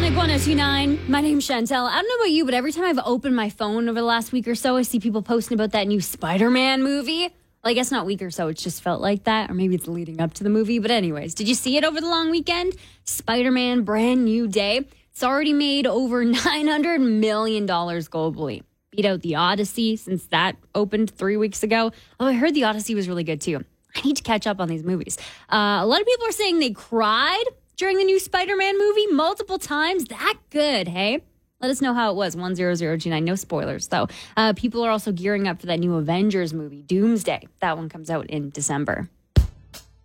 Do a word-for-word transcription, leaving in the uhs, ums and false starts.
Magic one oh two point nine. My name's Chantel. I don't know about you, but every time I've opened my phone over the last week or so, I see people posting about that new Spider-Man movie. Well, I guess not week or so. It's just felt like that. Or maybe it's leading up to the movie. But anyways, did you see it over the long weekend? Spider-Man Brand New Day. It's already made over nine hundred million dollars globally. Beat out The Odyssey since that opened three weeks ago. Oh, I heard The Odyssey was really good too. I need to catch up on these movies. Uh, a lot of people are saying they cried during the new Spider-Man movie multiple times. That good, hey? Let us know how it was. one zero zero two nine. No spoilers, though. Uh, people are also gearing up for that new Avengers movie, Doomsday. That one comes out in December.